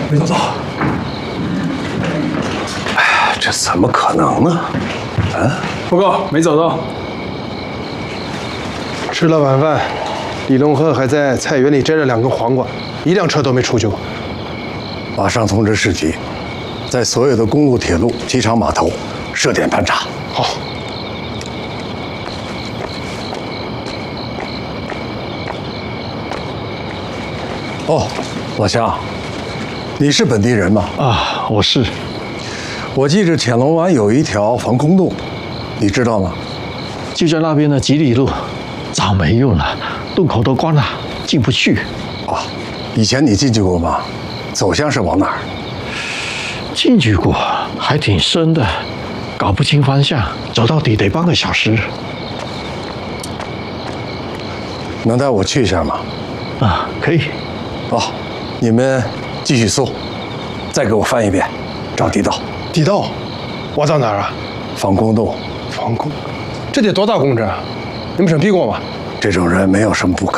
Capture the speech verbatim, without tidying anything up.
没找着。哎呀，这怎么可能呢？啊， 报告，没找到。 吃了晚饭，李龙鹤还在菜园里摘了两根黄瓜，一辆车都没出去过。 马上通知市局，在所有的公路、铁路、机场、码头设点盘查。 好。 哦，老乡，你是本地人吗？ 啊，我是。 我记着潜龙湾有一条防空洞，你知道吗？ 就在那边的几里路，早没用了，洞口都关了，进不去。 啊，以前你进去过吗？走向是往哪儿？ 进去过，还挺深的，搞不清方向，走到底得半个小时。 能带我去一下吗？ 啊，可以。 哦，你们继续搜，再给我翻一遍，找地道。 地道？我找哪儿啊？ 防空洞。 防空？这得多大工程啊？你们审批过吗？ 这种人没有什么不可。